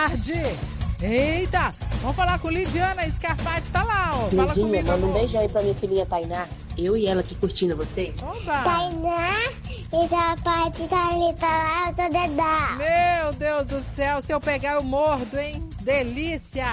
tarde. Eita, vamos falar com Lidiana Scarpati, tá lá, ó. Fala Lidinha, comigo, manda um amor. beijão aí pra minha filhinha Tainá. Eu e ela aqui curtindo vocês. Oba. Tainá e Scarpati tá ali, tá lá, eu tô dedão. Meu Deus do céu, se eu pegar eu mordo, hein? Delícia.